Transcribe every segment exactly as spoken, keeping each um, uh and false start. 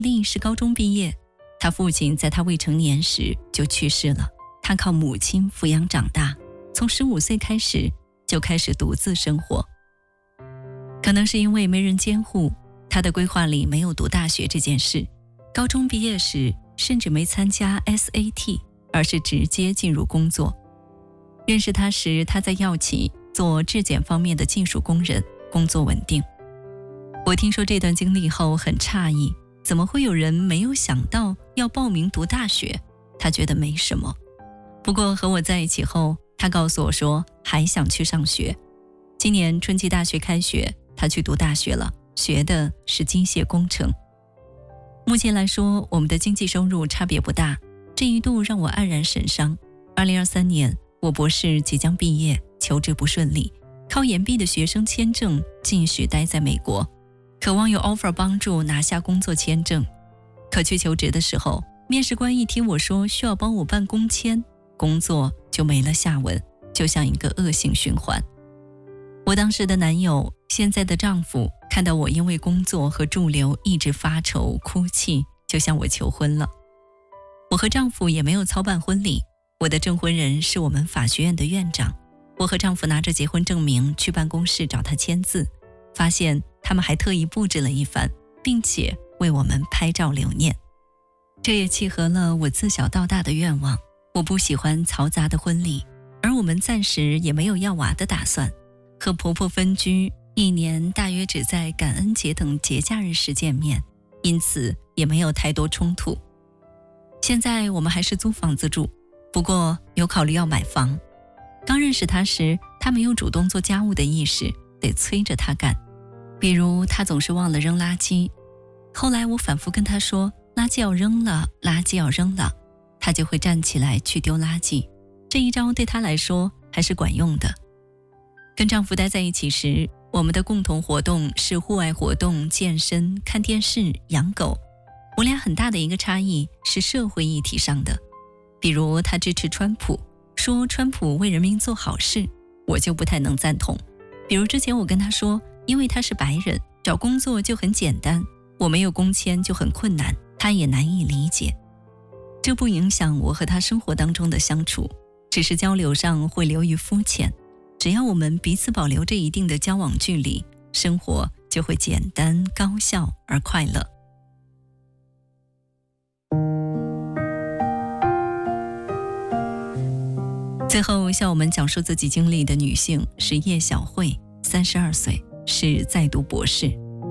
丽是高中毕业，她父亲在她未成年时就去世了，她靠母亲抚养长大，从十五岁开始就开始独自生活。可能是因为没人监护，她的规划里没有读大学这件事，高中毕业时甚至没参加 S A T， 而是直接进入工作。认识她时，她在药企做质检方面的技术工人，工作稳定。我听说这段经历后很诧异，怎么会有人没有想到要报名读大学？他觉得没什么。不过和我在一起后，他告诉我说还想去上学。今年春季大学开学，他去读大学了，学的是机械工程。目前来说，我们的经济收入差别不大，这一度让我黯然神伤。二零二三年，我博士即将毕业，求职不顺利，靠延毕的学生签证继续待在美国。渴望有 offer 帮助拿下工作签证，可去求职的时候，面试官一听我说需要帮我办工签，工作就没了下文，就像一个恶性循环。我当时的男友，现在的丈夫，看到我因为工作和驻留一直发愁哭泣，就向我求婚了。我和丈夫也没有操办婚礼，我的证婚人是我们法学院的院长，我和丈夫拿着结婚证明去办公室找他签字，发现他们还特意布置了一番，并且为我们拍照留念。这也契合了我自小到大的愿望，我不喜欢嘈杂的婚礼，而我们暂时也没有要娃的打算。和婆婆分居，一年大约只在感恩节等节假日时见面，因此也没有太多冲突。现在我们还是租房子住，不过有考虑要买房。刚认识他时，他没有主动做家务的意识，得催着他干。比如他总是忘了扔垃圾，后来我反复跟他说垃圾要扔了，垃圾要扔了，他就会站起来去丢垃圾。这一招对他来说还是管用的。跟丈夫待在一起时，我们的共同活动是户外活动、健身、看电视、养狗。我俩很大的一个差异是社会议题上的，比如他支持川普，说川普为人民做好事，我就不太能赞同。比如之前我跟他说，因为他是白人，找工作就很简单，我没有工签就很困难，他也难以理解。这不影响我和他生活当中的相处，只是交流上会流于肤浅。只要我们彼此保留着一定的交往距离，生活就会简单、高效而快乐。最后向我们讲述自己经历的女性是叶小慧，三十二岁，是在读博士。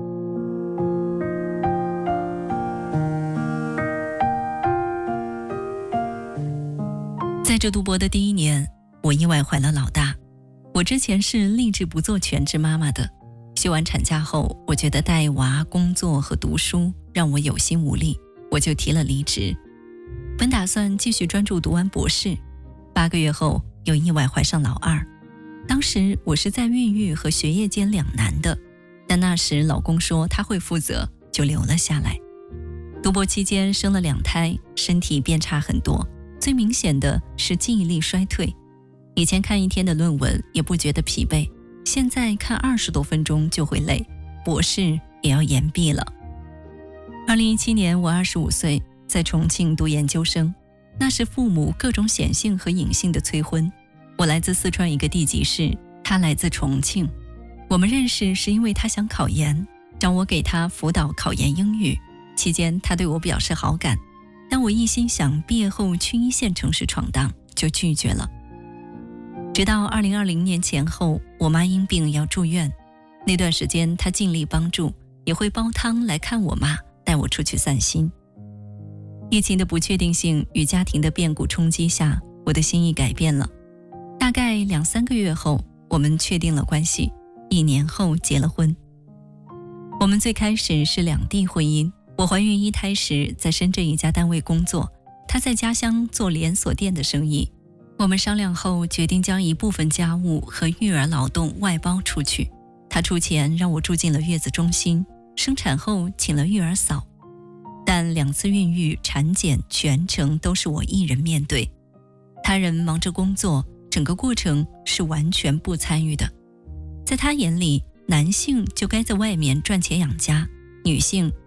在这读博的第一年，我意外怀了老大。我之前是立志不做全职妈妈的，休完产假后，我觉得带娃、工作和读书让我有心无力，我就提了离职。本打算继续专注读完博士，八个月后又意外怀上老二。当时我是在孕育和学业间两难的，但那时老公说他会负责，就留了下来。读博期间生了两胎，身体变差很多，最明显的是记忆力衰退。以前看一天的论文也不觉得疲惫，现在看二十多分钟就会累，博士也要延毕了。二零一七年我二十五岁，在重庆读研究生，那时父母各种显性和隐性的催婚。我来自四川一个地级市，他来自重庆。我们认识是因为他想考研，让我给他辅导考研英语，期间他对我表示好感，但我一心想毕业后去一线城市闯荡，就拒绝了。直到二零二零年前后，我妈因病要住院，那段时间她尽力帮助，也会煲汤来看我妈，带我出去散心。疫情的不确定性与家庭的变故冲击下，我的心意改变了。大概两三个月后，我们确定了关系，一年后结了婚。我们最开始是两地婚姻，我怀孕一胎时在深圳一家单位工作，她在家乡做连锁店的生意。我们商量后决定将一部分家务和育儿劳动外包出去，他出钱让我住进了月子中心，生产后请了育儿嫂，但两次孕育、产检全程都是我一人面对，他人忙着工作，整个过程是完全不参与的。在他眼里，男性就该在外面赚钱养家，女性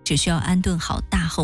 只需要安顿好大后